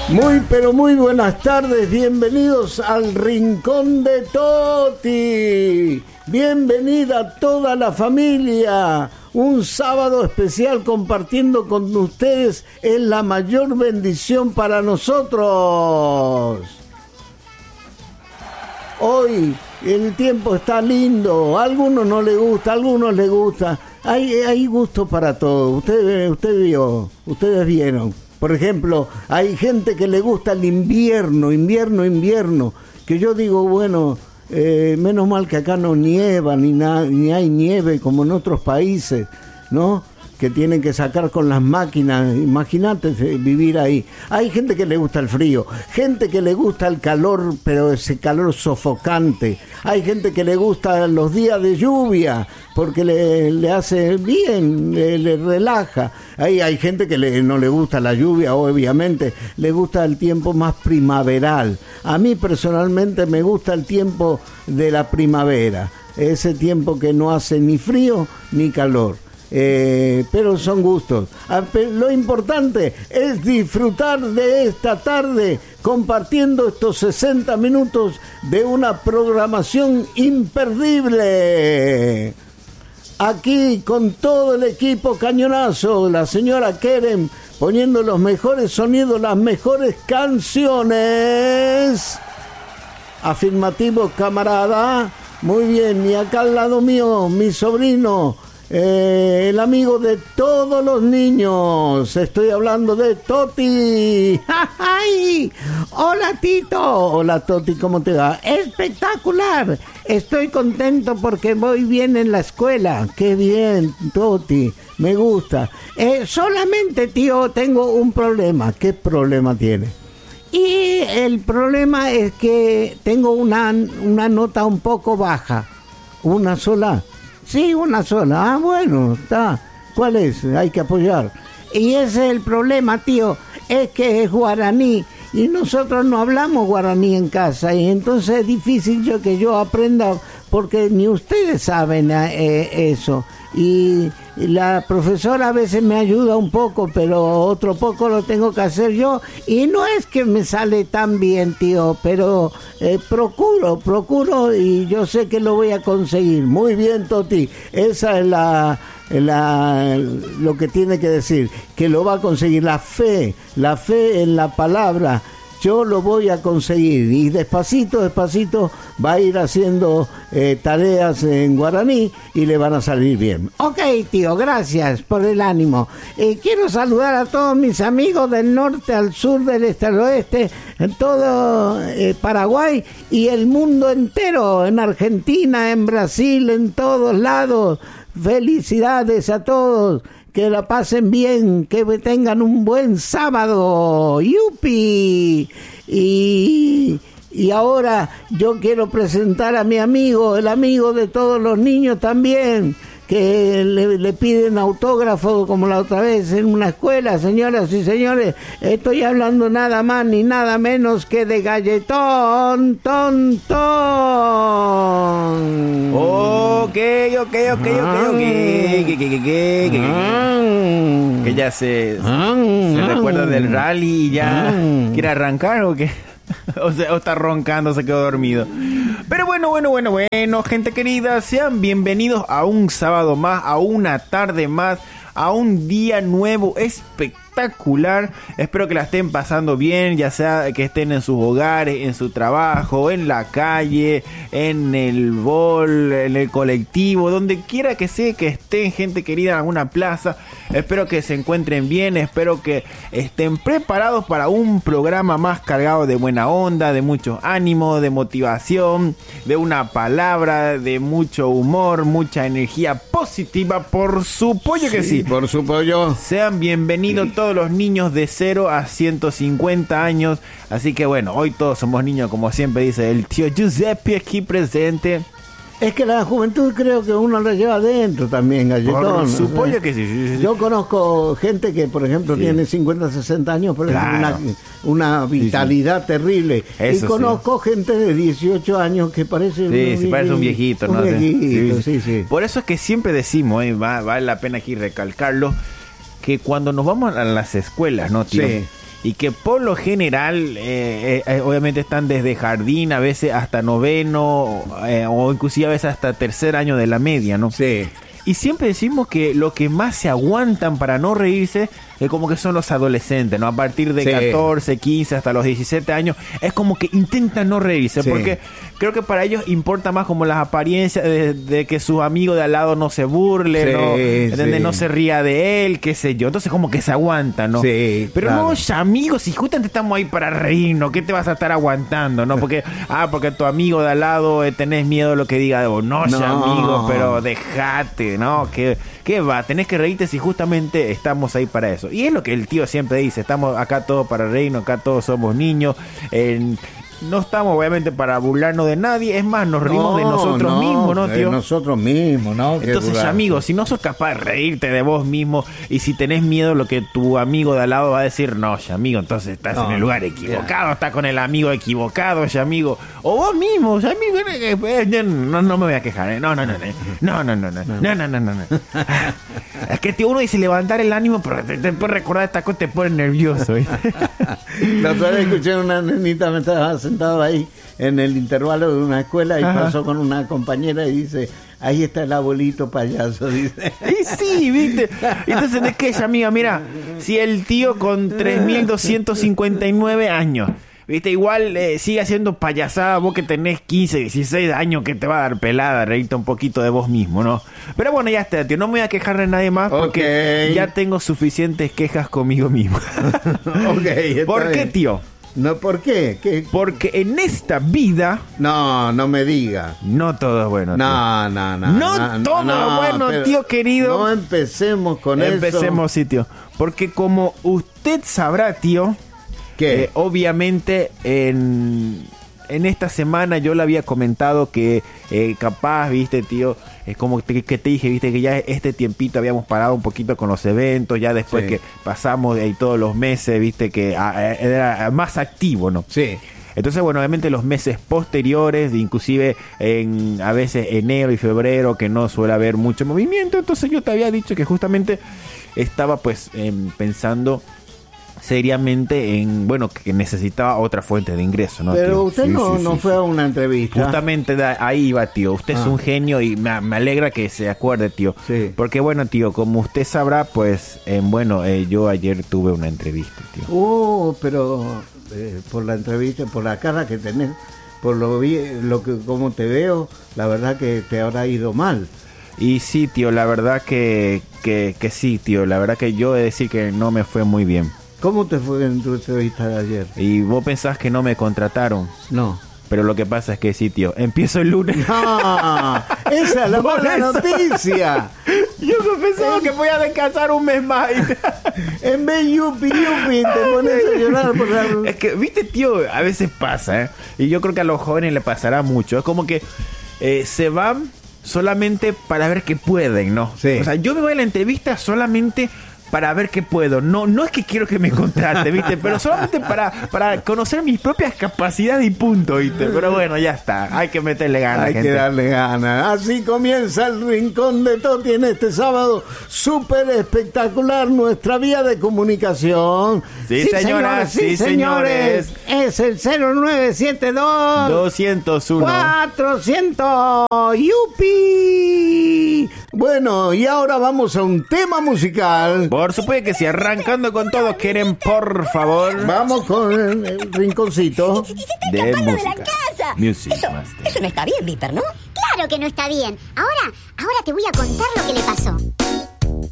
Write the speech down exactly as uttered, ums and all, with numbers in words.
Muy pero muy buenas tardes, bienvenidos al Rincón de Toti. Bienvenida toda la familia. Un sábado especial compartiendo con ustedes es la mayor bendición para nosotros. Hoy el tiempo está lindo, a algunos no les gusta, a algunos les gusta. Hay, hay gusto para todo. Usted, usted vio, ustedes vieron. Por ejemplo, hay gente que le gusta el invierno, invierno, invierno, que yo digo, bueno, eh, menos mal que acá no nieva, ni, na- ni hay nieve como en otros países, ¿no? Que tienen que sacar con las máquinas, imagínate vivir ahí. Hay gente que le gusta el frío, gente que le gusta el calor, pero ese calor sofocante. Hay gente que le gusta los días de lluvia, porque le, le hace bien, le, le relaja. Hay, hay gente que le, no le gusta la lluvia, obviamente, le gusta el tiempo más primaveral. A mí personalmente me gusta el tiempo de la primavera, ese tiempo que no hace ni frío ni calor. Eh, pero son gustos. Lo importante es disfrutar de esta tarde compartiendo estos sesenta minutos de una programación imperdible. Aquí con todo el equipo Cañonazo, la señora Keren poniendo los mejores sonidos, las mejores canciones. Afirmativo, camarada. Muy bien, y acá al lado mío, mi sobrino, Eh, el amigo de todos los niños. Estoy hablando de Toti. ¡Ay! Hola, Tito. Hola, Toti, ¿cómo te va? Espectacular. Estoy contento porque voy bien en la escuela. Qué bien, Toti, me gusta. Eh, solamente, tío, tengo un problema. ¿Qué problema tiene? Y el problema es que tengo una, una nota un poco baja. ¿Una sola? Sí, una sola. Ah, bueno, está. ¿Cuál es? Hay que apoyar. Y ese es el problema, tío. Es que es guaraní y nosotros no hablamos guaraní en casa. Y entonces es difícil yo que yo aprenda porque ni ustedes saben eh, eso. Y la profesora a veces me ayuda un poco, pero otro poco lo tengo que hacer yo. Y no es que me sale tan bien, tío, pero eh, procuro, procuro y yo sé que lo voy a conseguir. Muy bien, Toti. Esa es la, la lo que tiene que decir, que lo va a conseguir. La fe, la fe en la palabra. Yo lo voy a conseguir y despacito, despacito va a ir haciendo eh, tareas en guaraní y le van a salir bien. Ok, tío, gracias por el ánimo. Eh, quiero saludar a todos mis amigos del norte al sur, del este al oeste, en todo eh, Paraguay y el mundo entero, en Argentina, en Brasil, en todos lados. Felicidades a todos. Que la pasen bien, que tengan un buen sábado. ¡Yupi! Y, y ahora yo quiero presentar a mi amigo, el amigo de todos los niños también, que le, le piden autógrafo como la otra vez en una escuela. Señoras y señores, estoy hablando nada más ni nada menos que de Galletón Ton Ton. Ok, ok, ok, ok, ok. Que, que, que, que, que, que ya se, se recuerda del rally y ya quiere arrancar o qué. O sea, o está roncando, se quedó dormido. Pero bueno, bueno, bueno, bueno, gente querida, sean bienvenidos a un sábado más, a una tarde más, a un día nuevo espectacular. Espero que la estén pasando bien, ya sea que estén en sus hogares, en su trabajo, en la calle, en el bol, en el colectivo, donde quiera que sea que estén, gente querida, en alguna plaza. Espero que se encuentren bien, espero que estén preparados para un programa más cargado de buena onda, de mucho ánimo, de motivación, de una palabra, de mucho humor, mucha energía positiva, por supuesto que sí. Por su pollo. Sean bienvenidos todos los niños de cero a ciento cincuenta años. Así que bueno, hoy todos somos niños, como siempre dice el tío Giuseppe aquí presente. Es que la juventud creo que uno la lleva adentro también, Galletón. Por ¿no? supuesto que sí, sí, sí. Yo conozco gente que, por ejemplo, sí. tiene cincuenta, sesenta años, pero claro. una, una vitalidad sí, sí. terrible. Eso, y conozco sí. gente de dieciocho años que parece, sí, un, sí, parece un viejito. Un ¿no? viejito, sí, sí, sí. Por eso es que siempre decimos, eh, va, vale la pena aquí recalcarlo, que cuando nos vamos a las escuelas, ¿no, tío? Sí. y que por lo general, eh, eh, obviamente están desde jardín, a veces hasta noveno, eh, o inclusive a veces hasta tercer año de la media, ¿no? Sí. Y siempre decimos que lo que más se aguantan para no reírse es como que son los adolescentes, ¿no? A partir de sí. catorce, quince, hasta los diecisiete años, es como que intentan no reírse, sí. porque creo que para ellos importa más como las apariencias de, de que su amigo de al lado no se burle, sí, ¿no? Sí. No se ría de él, qué sé yo. Entonces como que se aguantan, ¿no? Sí, pero claro. no, ya, amigos, si justamente estamos ahí para reírnos, ¿qué te vas a estar aguantando, no? Porque, ah, porque tu amigo de al lado eh, tenés miedo de lo que diga de vos. No, no. ya, amigo, pero dejate, ¿no? ¿Qué, ¿Qué va? Tenés que reírte si justamente estamos ahí para eso. Y es lo que el tío siempre dice, estamos acá todos para reírnos, acá todos somos niños, eh, no estamos obviamente para burlarnos de nadie, es más, nos reímos no, de nosotros no, mismos, ¿no, tío? De nosotros mismos, ¿no? Entonces, ya, amigo, si no sos capaz de reírte de vos mismo y si tenés miedo lo que tu amigo de al lado va a decir, no, ya, amigo, entonces estás no, en el lugar equivocado, yeah. estás con el amigo equivocado, ya, amigo. O vos mismo, ya, amigo, no, no me voy a quejar, ¿eh? No, no, no, no, no, no, no, no, no, no, no, no, no. Es que, tío, uno dice levantar el ánimo, pero después recordar esta cosa te pone nervioso, ¿eh? La otra vez escuché una nenita, me estaba sentado ahí en el intervalo de una escuela y Ajá. pasó con una compañera y dice, ahí está el abuelito payaso, dice. Y sí, viste. Entonces, ¿de qué es, amiga? Mira, si el tío con tres mil doscientos cincuenta y nueve años, viste, igual eh, sigue haciendo payasada, vos que tenés quince, dieciséis años, que te va a dar pelada, reírte un poquito de vos mismo, ¿no? Pero bueno, ya está, tío, no me voy a quejar de nadie más porque okay. ya tengo suficientes quejas conmigo mismo. Okay, ¿por qué, tío? No, ¿por qué? ¿Qué? Porque en esta vida... No, no me diga. No todo es bueno, tío. No, no, no. No, no todo no, es bueno, tío querido. No empecemos con empecemos, eso. Empecemos, sí, tío. Porque como usted sabrá, tío... ¿Qué? Eh, obviamente, en... En esta semana yo le había comentado que eh, capaz, viste, tío, es como que te, que te dije, viste, que ya este tiempito habíamos parado un poquito con los eventos, ya después sí. que pasamos ahí todos los meses, viste, que a, a, era más activo, ¿no? Sí. Entonces, bueno, obviamente los meses posteriores, inclusive en a veces enero y febrero, que no suele haber mucho movimiento, entonces yo te había dicho que justamente estaba pues eh, pensando... seriamente en, bueno, que necesitaba otra fuente de ingreso, ¿no? Pero tío? usted sí, no, sí, no sí, fue sí. a una entrevista. Justamente da, ahí va, tío. Usted ah. es un genio y me, me alegra que se acuerde, tío. Sí. Porque, bueno, tío, como usted sabrá, pues, eh, bueno, eh, yo ayer tuve una entrevista, tío. Oh, pero eh, por la entrevista, por la cara que tenés, por lo, lo que como te veo, la verdad que te habrá ido mal. Y sí, tío, la verdad que, que, que sí, tío. La verdad que yo he de decir que no me fue muy bien. ¿Cómo te fue en tu entrevista de ayer? ¿Y vos pensás que no me contrataron? No. Pero lo que pasa es que sí, tío. Empiezo el lunes. No, esa es la mala noticia. Yo pensaba que voy a descansar un mes más. En vez de yupi, yupi, te pones a llorar por la... Es que, viste, tío, a veces pasa, ¿eh? Y yo creo que a los jóvenes le pasará mucho. Es como que eh, se van solamente para ver qué pueden, ¿no? Sí. O sea, yo me voy a la entrevista solamente... para ver qué puedo. No, no es que quiero que me contrate, ¿viste? Pero solamente para, para conocer mis propias capacidades y punto, ¿viste? Pero bueno, ya está. Hay que meterle ganas, Hay gente. que darle ganas. Así comienza el Rincón de Toti en este sábado. Súper espectacular nuestra vía de comunicación. Sí, sí señoras, sí, sí señores. señores. Es el cero nueve siete dos doscientos uno cuatrocientos. ¡Yupi! Bueno, y ahora vamos a un tema musical. Por supuesto que si arrancando con todos quieren, por favor. Vamos con el, el rinconcito se está de escapando música. De la casa. Music eso, Master. Eso no está bien, Viper, ¿no? Claro que no está bien. Ahora, ahora te voy a contar lo que le pasó.